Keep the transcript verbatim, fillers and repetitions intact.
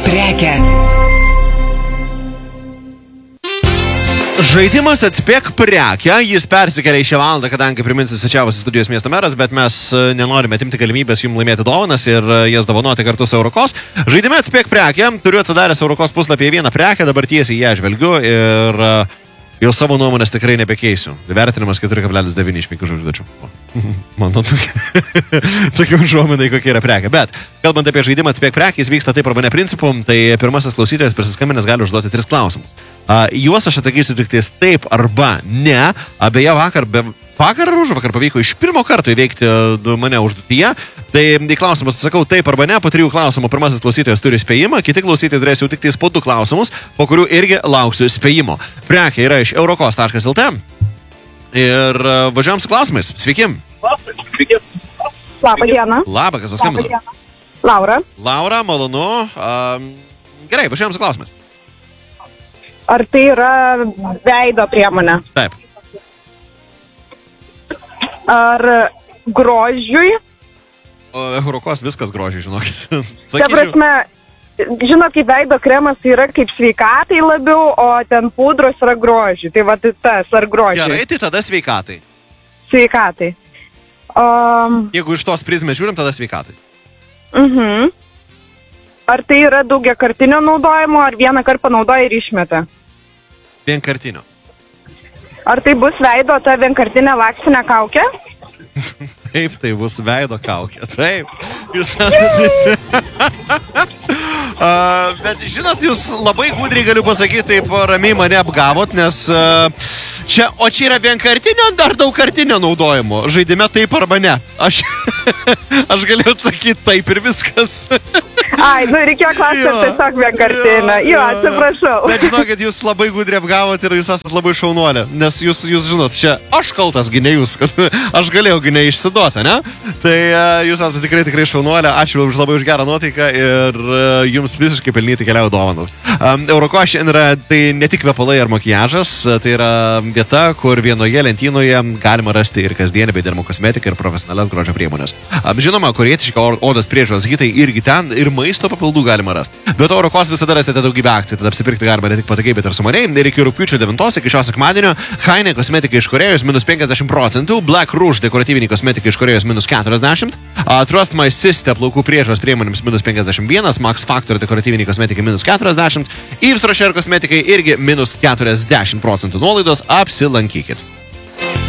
prekę. Žaidimas Atspėk prekę, jis persikelia į šią valandą, kadangi priminsiu svečiavosi studijos miesto meras, bet mes nenorime atimti galimybės jums laimėti dovanas ir jas dovanoti kartu su Eurokos. Žaidime Atspėk prekę, turiu atsidaręs Eurokos puslapyje vieną prekę, dabar tiesiai ją žvelgiu ir jau savo nuomonės tikrai nebekeisiu. Vertinimas keturi kablelis devyni iš penkių žvaigždučių. Manau, tokia užuominai, kokia yra prekė. Bet, kalbant apie žaidimą Atspėk prekę, jis vyksta taip arba ne principu, tai pirmasis klausytojas prisiskambinęs gali užduoti tris klausimus. Uh, juos aš atsakysiu tik ties taip arba ne. Beje, vakar, be, vakar ar užvakar pavyko iš pirmo karto įveikti uh, mane užduotyje. Tai į klausimus atsakau taip arba ne. Po trijų klausimų pirmasis klausytojas turi spėjimą, kiti klausytojai turės jau tik tais po du klausimus, po kurių irgi lauksiu spėjimo. Prekė yra iš eurokos taškas lt. Ir uh, važiuojam su klausimais. Sveiki. Sveiki. Labą dieną. Labą, kas paskambino? Laura. Laura, malonu. Uh, gerai, važiuojam su klausimais. Ar tai yra veido priemonė? Taip. Ar grožiui? O Eurokos viskas grožiai, žinokit. Ta prasme, žinot, kaip veido kremas tai yra kaip sveikatai labiau, o ten pudros yra grožiui. Tai va tas, ar grožiui? Gerai, tai tada sveikatai. Sveikatai. Um, Jeigu iš tos prizmės žiūrim, tada sveikatai. Mhm. Ar tai yra daugiakartinio naudojimo, ar vieną kartą panaudoja ir išmeta? Vienkartinio. Ar tai bus veido ta vienkartinė vakcinė kaukė? Taip, tai bus veido kaukė. Taip, jūs esate visi. uh, bet žinot, jūs labai gudriai galiu pasakyti, taip ramiai mane apgavot, nes uh, čia, o čia yra vienkartinio ar daugkartinio naudojimo? Žaidime taip arba ne? Aš, aš galiu atsakyti taip ir viskas. Ai, nu reikėjo klausti, ar tiesiog vienkartinę. Jo, atsiprašau. Bet žinokit, jūs labai gudriai apgavot ir jūs esat labai šaunuolė. Nes jūs, jūs žinot, čia aš kaltas, gi ne jūs, kad aš galėjau gi neišsiduoti, ne? Tai uh, jūs esate tikrai, tikrai šaunuolė. Ačiū už labai už gerą nuotaiką ir uh, jums visiškai pelnyti keliauja dovanos. Um, Euroko šiandien yra tai ne tik kvepalai ar makiažas, tai yra vieta, kur vienoje lentynoje galima rasti ir kasdienį bei dermokosmetiką ir profesionalias grožio priemonės. Um, žinoma, korietiška odos priežiūros hitai irgi ten ir maisto papildų galima rasti. Bet Eurokos visada rasite daugybę akcijų, tad apsipirkti galima ne tik patogiai, bet ir sumaniai. Ir iki rugpjūčio devintos, iki šio sekmadienio, Haine kosmetika iš Korėjos minus penkiasdešimt procentų, Black Rouge dekoratyviniai kosmetika iš Korėjos minus keturiasdešimt, uh, Trust My Sister plaukų priežiūros priemonėms minus penkiasdešimt vienas, Max Factor dekoratyviniai kosmetikai minus keturiasdešimt, Yves Rocher kosmetikai irgi minus keturiasdešimt procentų nuolaidos, apsilankykit.